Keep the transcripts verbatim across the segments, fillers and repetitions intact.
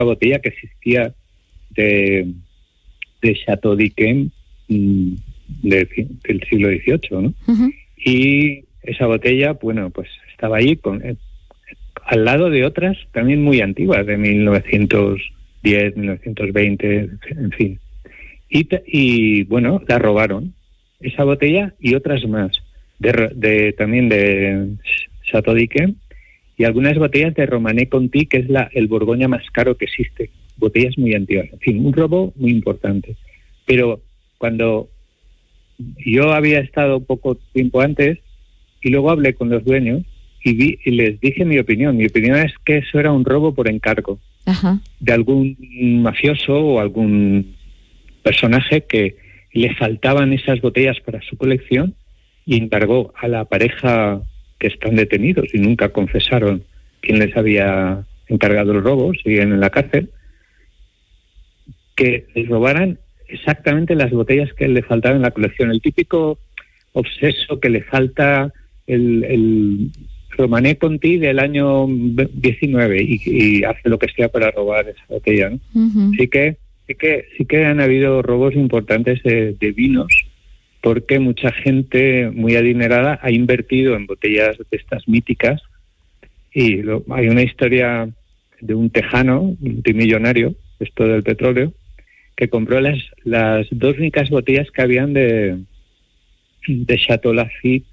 botella que existía de, de Chateau d'Yquem mmm, de, del siglo dieciocho, ¿no? Uh-huh. Y esa botella, bueno, pues estaba ahí con, eh, al lado de otras también muy antiguas, de mil novecientos diez, mil novecientos veinte, en fin. Y, y bueno, la robaron, esa botella y otras más, de, de también de Chateau d'Yquem, y algunas botellas de Romanée Conti, que es la, el Borgoña más caro que existe. Botellas muy antiguas. En fin, un robo muy importante. Pero cuando yo había estado poco tiempo antes, y luego hablé con los dueños, y, vi, y les dije mi opinión. Mi opinión es que eso era un robo por encargo. Ajá. De algún mafioso o algún personaje que le faltaban esas botellas para su colección y encargó a la pareja, que están detenidos y nunca confesaron quién les había encargado el robo, siguen en la cárcel, que les robaran exactamente las botellas que le faltaban en la colección. El típico obseso que le falta el, el Romanée Conti del año diecinueve y, y hace lo que sea para robar esa botella, ¿no? Uh-huh. Sí que, sí que, sí que han habido robos importantes de, de vinos, porque mucha gente muy adinerada ha invertido en botellas de estas míticas, y lo, hay una historia de un tejano multimillonario, esto del petróleo, que compró las las dos únicas botellas que habían de de Chateau Lafite,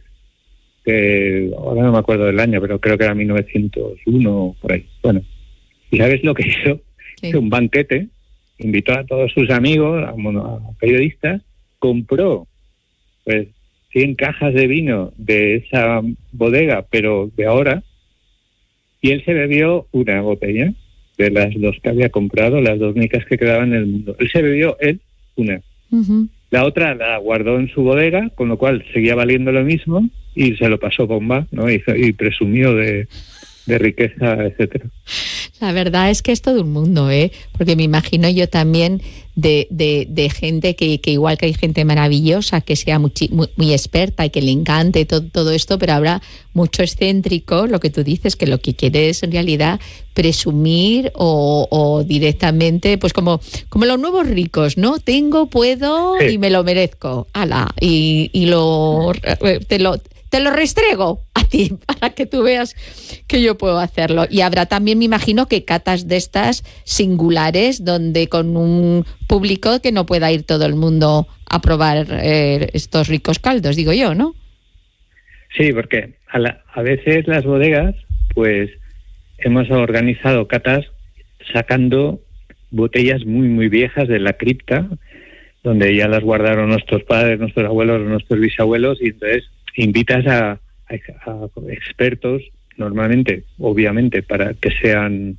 que ahora no me acuerdo del año, pero creo que era mil novecientos uno por ahí. Bueno, ¿y sabes lo que hizo? Sí. Hizo un banquete, invitó a todos sus amigos, a, a periodistas, compró pues cien cajas de vino de esa bodega, pero de ahora, y él se bebió una botella de las dos que había comprado, las dos únicas que quedaban en el mundo. Él se bebió, él, una. Uh-huh. La otra la guardó en su bodega, con lo cual seguía valiendo lo mismo, y se lo pasó bomba, ¿no? Y, y presumió de, de riqueza, etcétera. La verdad es que es todo un mundo, ¿eh? Porque me imagino yo también de, de, de gente que, que igual que hay gente maravillosa, que sea muy, muy, muy experta y que le encante todo, todo esto, pero habrá mucho excéntrico, lo que tú dices, que lo que quiere es en realidad presumir o, o directamente, pues como, como los nuevos ricos, ¿no? Tengo, puedo, sí, y me lo merezco. ¡Hala! Y, y lo, te lo... Te lo restrego a ti para que tú veas que yo puedo hacerlo. Y habrá también, me imagino, que catas de estas singulares donde con un público que no pueda ir todo el mundo a probar eh, estos ricos caldos, digo yo, ¿no? Sí, porque a, la, a veces las bodegas, pues hemos organizado catas sacando botellas muy, muy viejas de la cripta, donde ya las guardaron nuestros padres, nuestros abuelos, nuestros bisabuelos, y entonces invitas a, a, a expertos, normalmente, obviamente, para que sean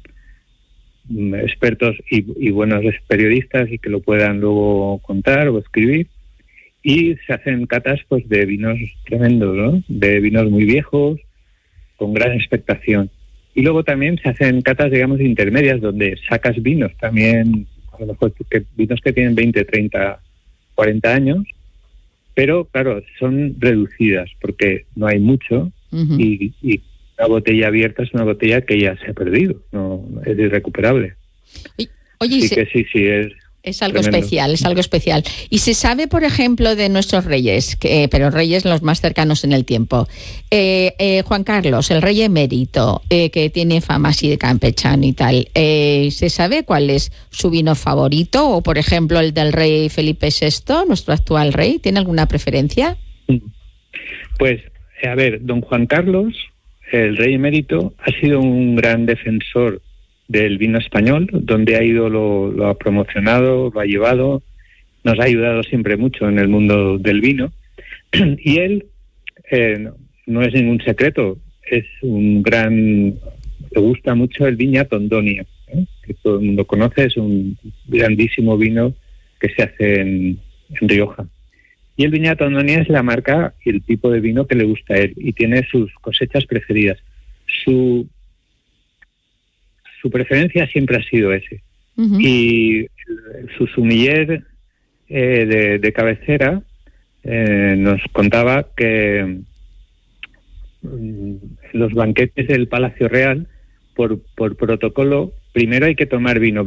expertos y, y buenos periodistas y que lo puedan luego contar o escribir, y se hacen catas pues de vinos tremendos, ¿no? De vinos muy viejos, con gran expectación. Y luego también se hacen catas, digamos, intermedias, donde sacas vinos también, a lo mejor que, vinos que tienen veinte, treinta, cuarenta años, pero claro, son reducidas porque no hay mucho, uh-huh, y, y una botella abierta es una botella que ya se ha perdido, no es irrecuperable. Oye, Así se... que sí, sí, es... Es algo tremendo. especial, es algo especial. Y se sabe, por ejemplo, de nuestros reyes, que, pero reyes los más cercanos en el tiempo. Eh, eh, Juan Carlos, el rey emérito, eh, que tiene fama así de campechano y tal, eh, ¿se sabe cuál es su vino favorito? O, por ejemplo, el del rey Felipe sexto, nuestro actual rey, ¿tiene alguna preferencia? Pues, a ver, don Juan Carlos, el rey emérito, ha sido un gran defensor del vino español, donde ha ido, lo, lo ha promocionado, lo ha llevado, nos ha ayudado siempre mucho en el mundo del vino. Y él, eh, no, no es ningún secreto, es un gran, le gusta mucho el Viña Tondonia, ¿eh? Que todo el mundo conoce, es un grandísimo vino que se hace en, en Rioja. Y el Viña Tondonia es la marca y el tipo de vino que le gusta a él, y tiene sus cosechas preferidas. Su Su preferencia siempre ha sido ese. Uh-huh. Y su sommelier eh, de, de cabecera eh, nos contaba que mm, los banquetes del Palacio Real, por, por protocolo, primero hay que tomar vino